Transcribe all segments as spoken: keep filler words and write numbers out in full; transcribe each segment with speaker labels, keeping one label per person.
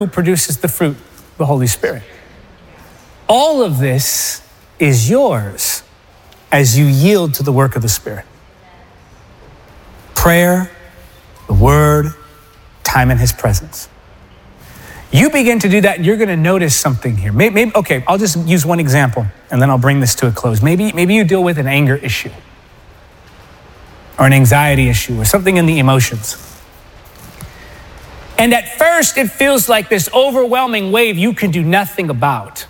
Speaker 1: who produces the fruit, the Holy Spirit. All of this is yours as you yield to the work of the Spirit. Prayer, the Word, time in His presence. You begin to do that, and you're going to notice something here. Maybe, maybe, okay, I'll just use one example, and then I'll bring this to a close. Maybe, maybe you deal with an anger issue, or an anxiety issue, or something in the emotions. And at first, it feels like this overwhelming wave you can do nothing about.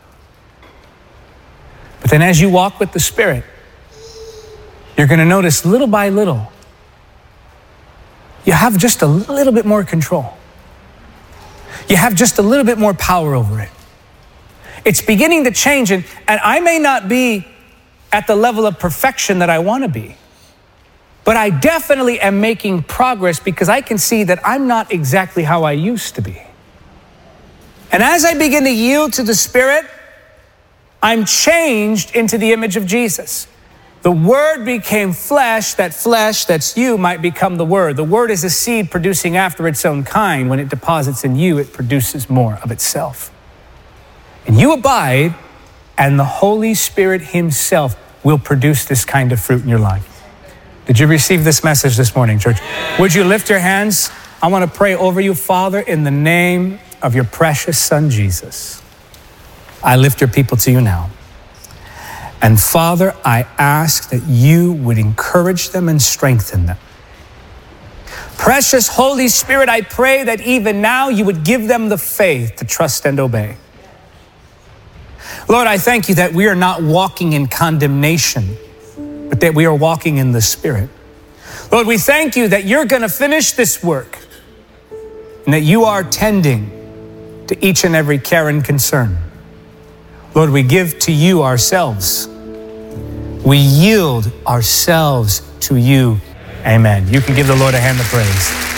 Speaker 1: But then as you walk with the Spirit, you're going to notice little by little, you have just a little bit more control. You have just a little bit more power over it. It's beginning to change, and, and I may not be at the level of perfection that I want to be, but I definitely am making progress because I can see that I'm not exactly how I used to be. And as I begin to yield to the Spirit, I'm changed into the image of Jesus. The Word became flesh, that flesh that's you might become the Word. The Word is a seed producing after its own kind. When it deposits in you, it produces more of itself. And you abide, and the Holy Spirit Himself will produce this kind of fruit in your life. Did you receive this message this morning, church? Would you lift your hands? I want to pray over you, Father, in the name of your precious Son, Jesus. I lift your people to you now. And Father, I ask that you would encourage them and strengthen them. Precious Holy Spirit, I pray that even now you would give them the faith to trust and obey. Lord, I thank you that we are not walking in condemnation, but that we are walking in the Spirit. Lord, we thank you that you're going to finish this work and that you are tending to each and every care and concern. Lord, we give to you ourselves. We yield ourselves to you. Amen. You can give the Lord a hand of praise.